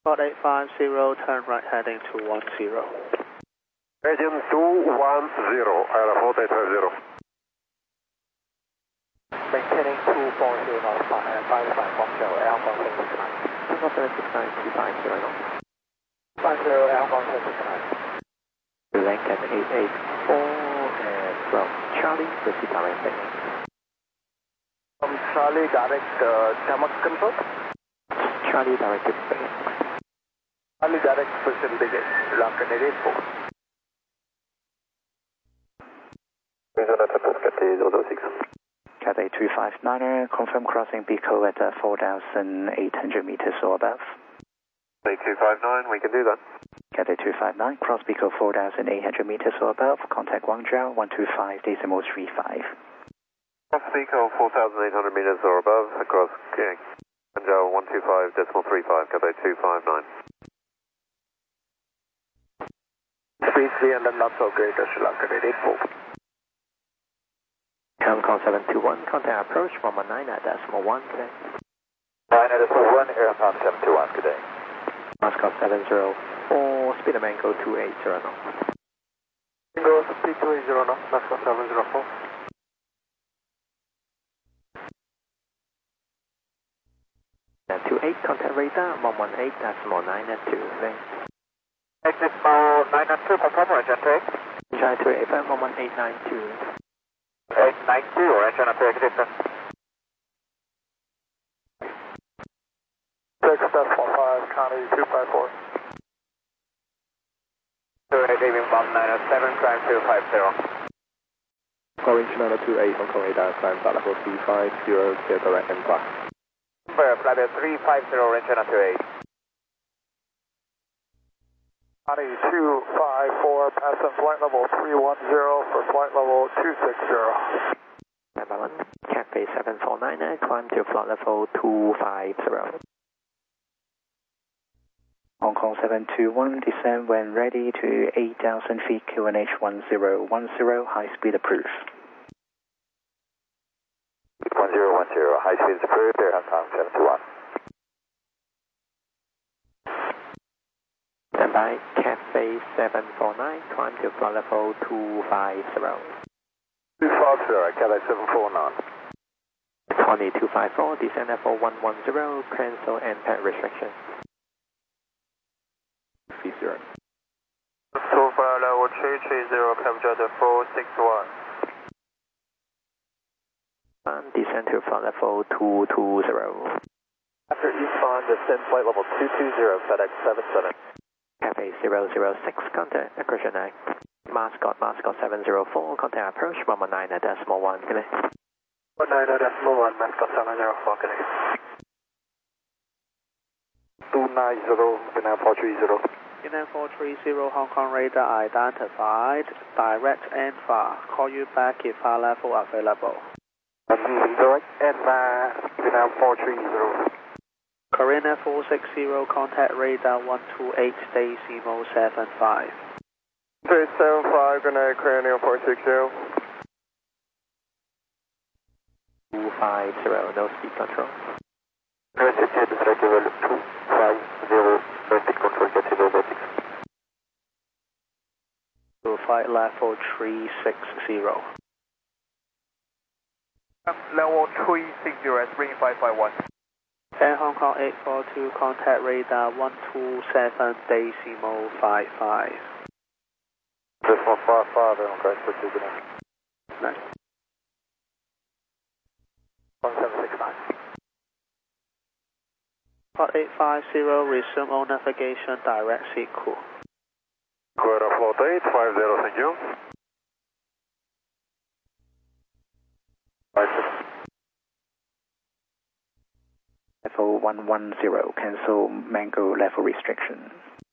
4850, turn right heading to 10. Heading 210, Aero 4850. Maintaining 240 knots, 5510, airborne 769. 769, 250 knots. 50, airborne 769. Lincoln 884, and from Charlie, proceed direct heading. From Charlie, direct, Tamak control? Charlie, direct to Phoenix. Charlie, direct, position begin. Lankan 884. Cathay 259er, confirm crossing Pico at 4,800 meters or above. Cathay 259, we can do that. Cathay 259, cross Pico 4,800 meters or above, contact Guangzhou 125.35. Cross Pico 4,800 meters or above, across Guangzhou 125.35, Cathay 259. Speed 300 knots or greater, Sri Lanka 884. Hong Kong 721, contact approach 119 at decimal 1, today. 9 at decimal 1, Air Hong Kong 721, good day. Moscow 704, speed of mango 280 knots. Mango speed 280 knots, Moscow 704. At 28, contact radar 118 decimal 9 at 2, today. Exit 9 at 2, perform Regent 2. China 28, 11892. 892, Regent up exit. 6.45, County 254. 28, leaving bomb 907, climb 250. Orange 928, Hong Kong radar, climb flight level 350, clear direct and class. Flight level 350, Regent up 28. County 254, passing flight level 310 for flight level 260. Number 1, Cathay 749, climb to flight level 250. Hong Kong 721, descend when ready to 8,000 feet, QNH 1010, high speed approved. 1010, high speed approved, Air Hong Kong 721. Standby, Cathay 749, climb to flight level 250. 250, Cathay 749. 2254, descend level 110, cancel and pad restriction. C0. So far level 330, capture the 461. Descend to flight level 220. After eastbound, descend flight level 220, FedEx 77. Cathay 006, contact Aggression Act. Mascot 704, contact approach 119 at decimal 1, good day. 19 at decimal 1, Mascot 704, good day. 290, Vietnam 430. Vietnam 430, Hong Kong radar identified, direct and far. Call you back if far level available. Direct and Vietnam 430. Korean 460, contact radar 128 decimal 75. 375, good night, Korean 460. 250, no speed control. United States regular 250, speed control, get to robotics. To flight level 360. Level 360, spring 551. Air Hong Kong 842, contact radar 127 decimal 55. Decimal 55, Air Hong Kong 842, good night. Nice. 1769. Port 850, resume all navigation, direct sequel. Quarter float 850, thank you. Level 110, cancel mango level restriction.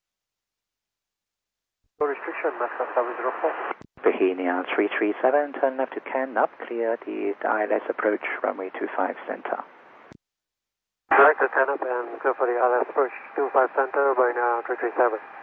Restriction, Moscow 704. Bohemia 337, turn left to Can up, clear the ILS approach, runway 25 center. Direct to 10 up and go for the ILS approach, 25 center, by now 337.